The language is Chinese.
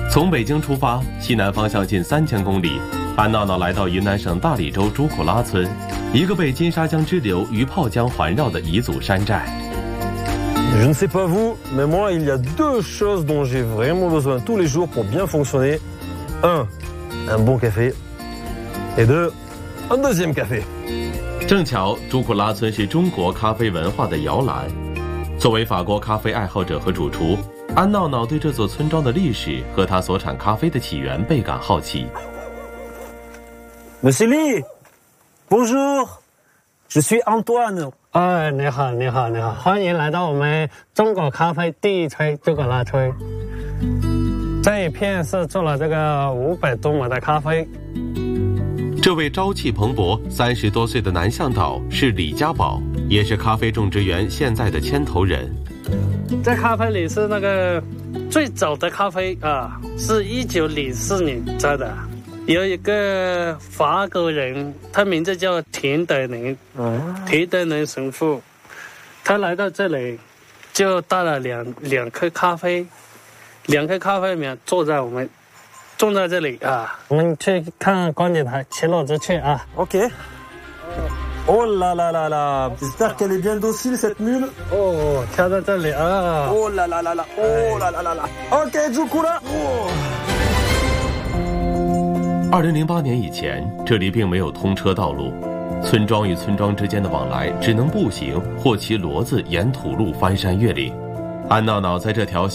从北京出发，西南方向近3000公里，安闹闹来到云南省大理州朱库拉村，一个被金沙江支流鱼泡江环绕的彝族山寨。 Je ne sais pas vous, mais moi, il y a 2 choses dont j'ai vraiment besoin tous les jours pour bien fonctionner. 1, un bon café. Et 2, un deuxième café. 正巧，朱库拉村是中国咖啡文化的摇篮。作为法国咖啡爱好者和主厨，安闹闹对这座村庄的历史和它所产咖啡的起源倍感好奇。 Monsieur Li, bonjour, je suis Antoine. 你好，你好，你好，欢迎来到我们中国咖啡第一村朱库拉村。这一片是做了这个500多亩的咖啡。 这位朝气蓬勃、30多岁的南向导是李家宝，也是咖啡种植园现在的牵头人。 这咖啡里是那个最早的咖啡啊，是1904年摘的。有一个法国人，他名字叫田德林，田德林神父，他来到这里就带了两颗咖啡，2颗咖啡苗种在这里啊。我们去看观景台，骑骡子去啊。 Ok. Oh là là là là, j'espère qu'elle est bien docile cette mule. 跳在这里啊。 Oh là là là là, oh là là là là. Ok, Jukula. 2008年以前，这里并没有通车道路，村庄与村庄之间的往来只能步行或骑骡子沿土路翻山越岭。安闹闹在这条